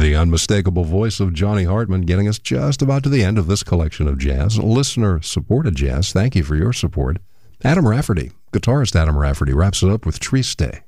The unmistakable voice of Johnny Hartman getting us just about to the end of this collection of jazz, listener-supported jazz. Thank you for your support. Adam Rafferty, guitarist Adam Rafferty, wraps it up with Triste.